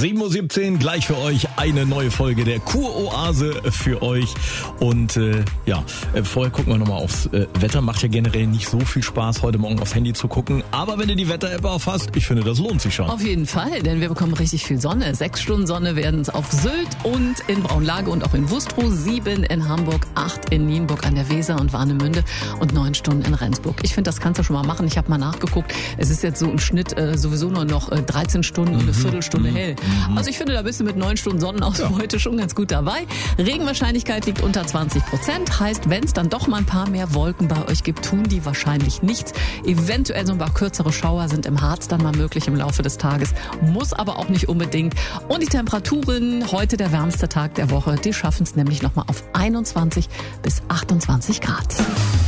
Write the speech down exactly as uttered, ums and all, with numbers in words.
sieben Uhr siebzehn, gleich für euch eine neue Folge der Kuroase für euch. Und äh, ja, äh, vorher gucken wir nochmal aufs äh, Wetter. Macht ja generell nicht so viel Spaß, heute Morgen aufs Handy zu gucken. Aber wenn ihr die Wetter-App aufhast, ich finde, das lohnt sich schon. Auf jeden Fall, denn wir bekommen richtig viel Sonne. Sechs Stunden Sonne werden es auf Sylt und in Braunlage und auch in Wustrow, sieben in Hamburg, acht in Nienburg an der Weser und Warnemünde und neun Stunden in Rendsburg. Ich finde, das kannst du schon mal machen. Ich habe mal nachgeguckt. Es ist jetzt so im Schnitt äh, sowieso nur noch äh, dreizehn Stunden und eine Viertelstunde mhm. hell. Also ich finde, da bist du mit neun Stunden Sonnenausbeute ja. schon ganz gut dabei. Regenwahrscheinlichkeit liegt unter zwanzig Prozent. Heißt, wenn es dann doch mal ein paar mehr Wolken bei euch gibt, tun die wahrscheinlich nichts. Eventuell so ein paar kürzere Schauer sind im Harz dann mal möglich im Laufe des Tages. Muss aber auch nicht unbedingt. Und die Temperaturen, heute der wärmste Tag der Woche, die schaffen es nämlich nochmal auf einundzwanzig bis achtundzwanzig Grad.